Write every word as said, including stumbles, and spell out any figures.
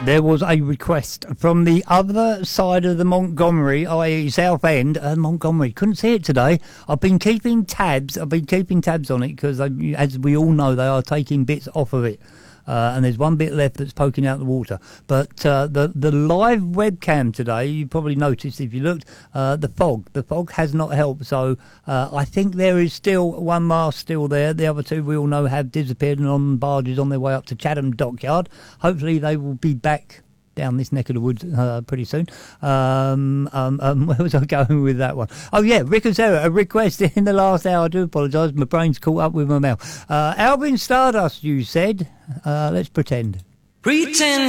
There was a request from the other side of the Montgomery, that is. South End, uh, Montgomery. Couldn't see it today. I've been keeping tabs. I've been keeping tabs on it because, as we all know, they are taking bits off of it. Uh, and there's one bit left that's poking out the water. But uh, the the live webcam today, you probably noticed if you looked, uh, the fog. The fog has not helped. So uh, I think there is still one mast still there. The other two we all know have disappeared and on barges on their way up to Chatham Dockyard. Hopefully they will be back down this neck of the woods uh, pretty soon. Um, um, um, where was I going with that one? Oh, yeah, Rick and Sarah, a request in the last hour. I do apologise. My brain's caught up with my mouth. Uh, Alvin Stardust, you said. Uh, let's pretend. Pretend